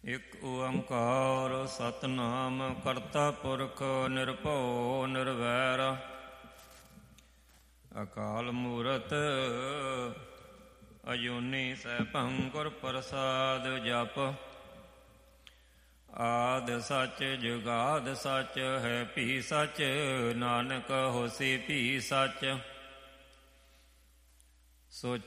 ਇਕ ਓੰਕਾਰ ਸਤਿਨਾਮ ਕਰਤਾ ਪੁਰਖ ਨਿਰਭਉ ਨਿਰਵੈਰ ਅਕਾਲ ਮੂਰਤ ਅਜੂਨੀ ਸੈਭੰ ਗੁਰ ਪ੍ਰਸਾਦ ਜਪ। ਆਦਿ ਸਚ ਜੁਗਾਦ ਸਚ ਹੈ ਭੀ ਸਚ ਨਾਨਕ ਹੋਸੀ ਭੀ ਸਚ। ਸੋ